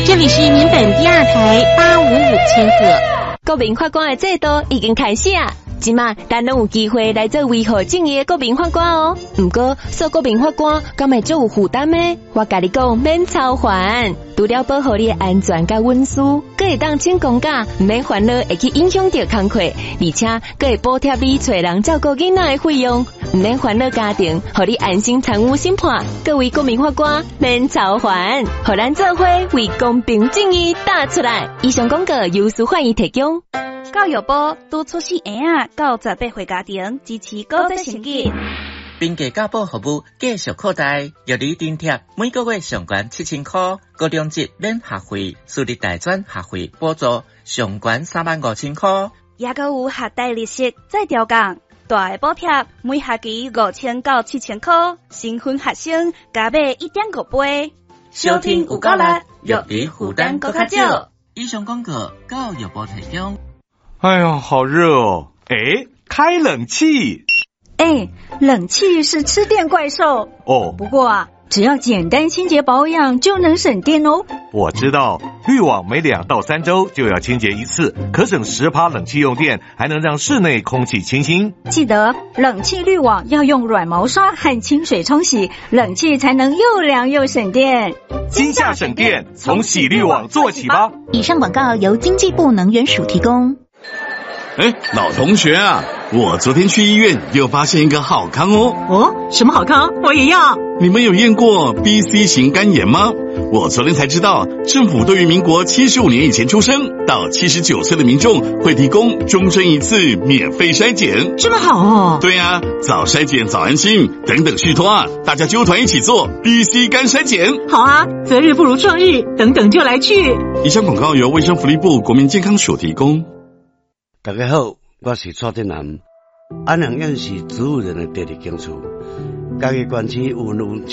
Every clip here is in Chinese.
这里是民本第2台855千赫。 国民法官的制度已经开始啊！即马咱拢有机会来做维护正义的国民法官哦。不过，做国民法官敢会足有负担呢？我甲你讲，免操烦，除了保护你的安全甲隐私，佫会当请公假，唔免烦恼会去影响到工课，而且佫会补贴你找人照顾囡仔的费用，唔免烦恼家庭，互你安心参与审判。各位国民法官，免操烦，互咱做伙为公平正义打出来。以上广告由司法院提供。 教育部督促细婴仔到18岁家庭支持高职成绩。 并家教保服务继续扩大，由你津贴每个月上悬7000块，高中级免学费，私立大专学费补助上悬35000块， 也佮有学贷利息再调降，大的补贴每学期5000到7000块，新婚学生加买1.5倍。 收听有够力，育儿负担搁较少。以上广告教育部提供。 哎呦，好热哦！哎，开冷气。 哎，冷气是吃电怪兽哦。 不过啊，只要简单清洁保养就能省电哦。 我知道，滤网每2到3周就要清洁一次，可省10%冷气用电，还能让室内空气清新。 记得冷气滤网要用软毛刷和清水冲洗，冷气才能又凉又省电。 今夏省电，从洗滤网做起吧。 以上广告由经济部能源署提供。 哎，老同学啊，我昨天去医院又发现一个好康哦。 哦，什么好康？我也要。 你们有验过 BC 型肝炎吗？我昨天才知道，政府对于民国75年以前出生到79岁的民众会提供终身一次免费筛检。 这么好哦。 对啊，早筛检早安心，等等续托啊，大家揪团一起做 BC 肝筛检。 好啊，择日不如撞日，等等就来去。 以上广告由卫生福利部国民健康署提供。 大家好，我是蔡振南。安阳县是植物人的第2警处，嘉义县区有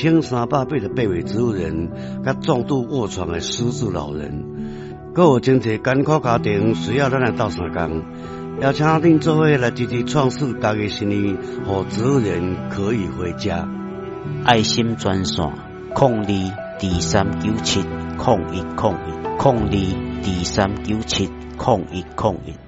1388位植物人，甲重度卧床的失智老人，还有真侪艰苦家庭需要咱来斗相共，邀请恁做伙来支持创始嘉义新义，让植物人可以回家。 爱心专线02239701010223970101。